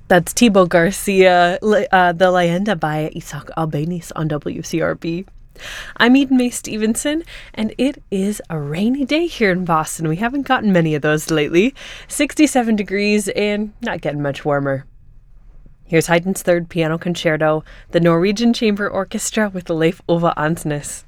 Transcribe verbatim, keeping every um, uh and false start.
That's Thibaut Garcia, uh, The Leyenda by Isaac Albeniz on W C R B. I'm Eden Mae Stevenson, and it is a rainy day here in Boston. We haven't gotten many of those lately. sixty-seven degrees and not getting much warmer. Here's Haydn's Third Piano Concerto, the Norwegian Chamber Orchestra with Leif Ove Ansnes.